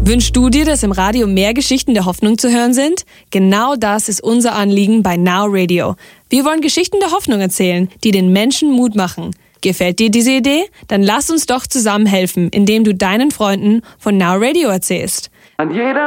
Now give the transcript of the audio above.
Wünschst du dir, dass im Radio mehr Geschichten der Hoffnung zu hören sind? Genau das ist unser Anliegen bei Now Radio. Wir wollen Geschichten der Hoffnung erzählen, die den Menschen Mut machen. Gefällt dir diese Idee? Dann lass uns doch zusammen helfen, indem du deinen Freunden von Now Radio erzählst. An jeder